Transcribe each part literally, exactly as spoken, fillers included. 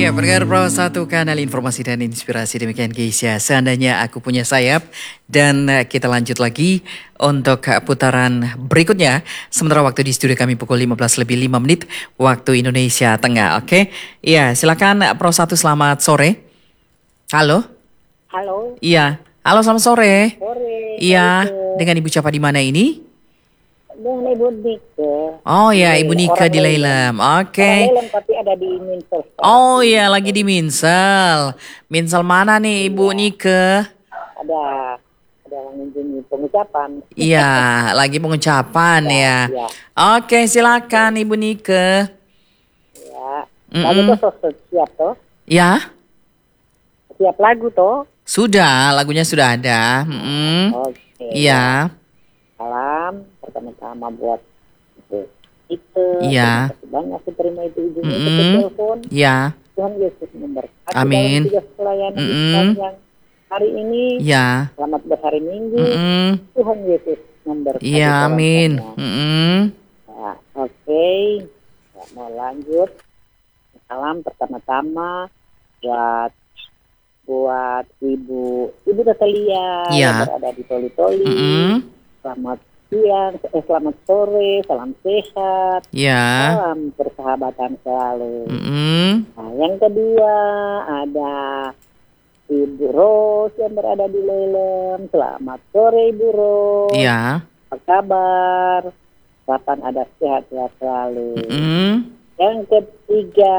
Ya, pendengar Pro satu kanal informasi dan inspirasi, demikian guys ya. Seandainya aku punya sayap, dan uh, kita lanjut lagi untuk uh, putaran berikutnya. Sementara waktu di studio kami pukul lima belas lebih lima menit waktu Indonesia Tengah. Oke. Ya, silakan Pro satu, selamat sore. Halo. Halo. Iya. Halo, selamat sore. Sore. Iya, dengan Ibu siapa di mana ini? Dengan Ibu Nike. Oh ya, Ibu Nika di Leilem. Oke. Orang Leilem tapi ada di Minsel. Oh iya, lagi di Minsel. Minsel mana nih Ibu Nika? Ada ada mengunjungi pengucapan. Iya, lagi pengucapan ya. Ya, ya. Oke, silakan Ibu Nika. Ya. Mm-mm. Lagu tuh so- siap toh? Ya, Siap lagu toh? sudah, lagunya sudah ada. Mm-mm. Oke. Iya, Salam pertama-tama buat Ibu Nike. Iya. Terima kasih banyak terima itu izinnya Mm-mm. untuk telepon. ya, Tuhan Yesus memberkati Amin. dalam tugas pelayanan Mm-mm. Islam yang hari ini. ya. Selamat berhari Minggu. Mm-mm. Tuhan Yesus memberkati. Iya, dalam amin. semuanya. Mm-mm. Nah, Oke, ya, mau lanjut. Salam pertama-tama buat buat ibu ibu Natalia Iya. yang berada di Toli-Toli. Mm-mm. Selamat siang, eh, selamat sore, salam sehat, Ya. salam persahabatan selalu. Mm-mm. Nah, yang kedua ada Ibu Ros yang berada di Leilem. Selamat sore Ibu Ros. Iya. Apa kabar? Kapan ada sehat-sehat selalu. Mm-mm. Yang ketiga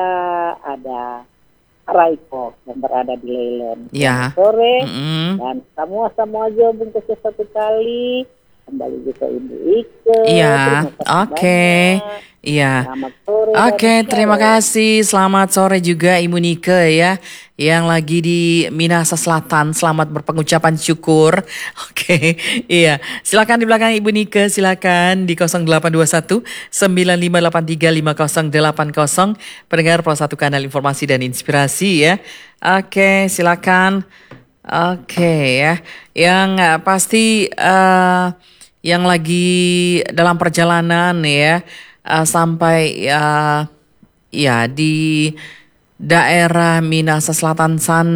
ada Raiko yang berada di Leilem. Ya. Selamat sore. Mm-mm. Dan semua-semua aja bungkusnya satu kali. Kembali juga Ibu Ike. Iya. Terima kasih Oke. banyak. Iya. Selamat sore. Oke, dan terima shalom. kasih. Selamat sore juga Ibu Nike ya, yang lagi di Minahasa Selatan. Selamat berpengucapan syukur. Oke, iya. Silakan di belakang Ibu Nike, silakan di nol delapan dua satu sembilan lima delapan tiga lima nol delapan nol. Pendengar Pro satu kanal informasi dan inspirasi ya. Oke, silakan. Oke ya, yang uh, pasti uh, yang lagi dalam perjalanan ya, uh, sampai uh, ya di daerah Minahasa Selatan sana.